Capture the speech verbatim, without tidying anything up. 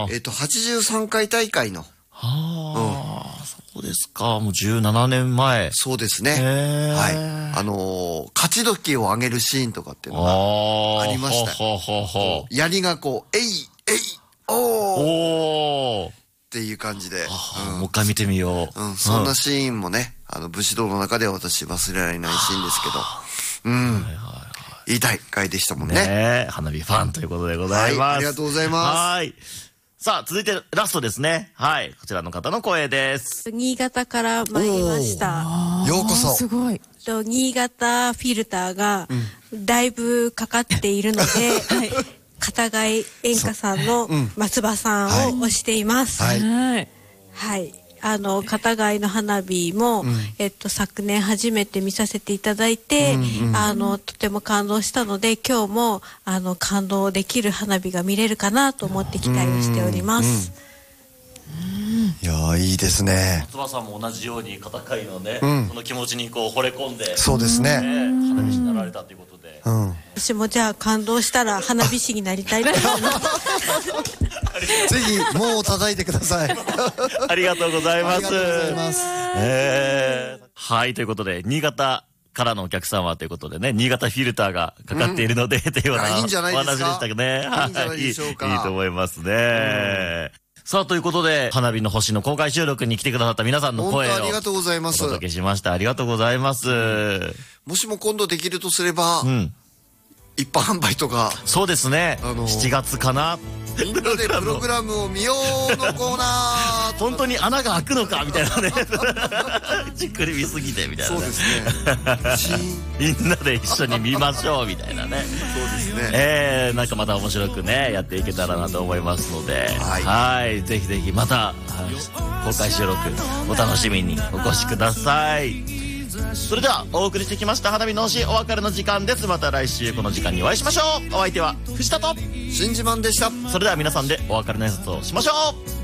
えっと、はちじゅうさんかい大会の。 はあ、うん、そうですか。もうじゅうななねんまえ。 そうですね。はい。あのー、勝ち時を上げるシーンとかっていうのがありました。ほうほうほう。槍がこう、えい、えい、おーおーっていう感じで。 うん、もう一回見てみよう。うん、そんなシーンもね、あの、武士道の中では私忘れられないシーンですけど。うん。はいはい。いい大会でしたもんね。 ね、花火ファンということでございます。はい、 ありがとうございます。 はい。さあ、続いてラストですね。はい。こちらの方の声です。 新潟から参りました。 ようこそ。 すごい。新潟フィルターがだいぶかかっているので、はい、片貝演歌さんの松葉さんを推しています。はい。はい。あの片貝の花火も、うん、えっと昨年初めて見させていただいて、うんうん、あのとても感動したので、今日もあの感動できる花火が見れるかなと思って期待をしております。 いやー、いいですね。 松葉さんも同じように片貝のね、うん、その気持ちにこう惚れ込んで、 そうですね、 花火師になられたということで、うん、 私もじゃあ感動したら花火師になりたいと思います。 ぜひ門を叩いてください。 ありがとうございます。えー、はい、ということで新潟からのお客様ということでね、新潟フィルターがかかっているので、うん、というようなお話でしたけどね。 いいんじゃないでしょうか。 いいと思いますね。さあ、ということで花火の星の公開収録に来てくださった皆さんの声をありがとうございます。 お届けしました。ありがとうございます。 もしも今度できるとすれば、うん、一般販売とか。 そうですね、あのー、しちがつかな。 みんなでプログラムを見ようのコーナー。 本当に穴が開くのかみたいなね。じっくり見すぎてみたいな、ね、 そうですね。 みんなで一緒に見ましょうみたいなね。 そうですね。 えー、なんかまた面白くねやっていけたらなと思いますので、はい、はいぜひぜひまた公開収録お楽しみにお越しください。それではお送りしてきました花火の星、お別れの時間です。また来週この時間にお会いしましょう。お相手は藤田と新自慢でした。 それでは皆さんでお別れの挨拶をしましょう。